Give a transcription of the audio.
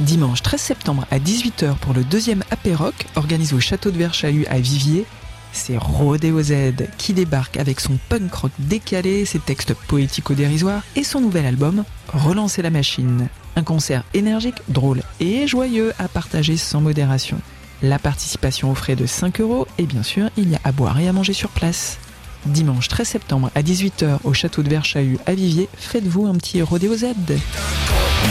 Dimanche 13 septembre à 18h pour le deuxième apéroc organisé au château de Verchahus à Viviers. C'est Rodéo Z qui débarque avec son punk rock décalé, ses textes poético-dérisoires et son nouvel album Relancer la machine. Un concert énergique, drôle et joyeux à partager sans modération. La participation aux frais de 5€ et bien sûr, il y a à boire et à manger sur place. Dimanche 13 septembre à 18h au château de Verchahus à Viviers, faites-vous un petit Rodéo Z.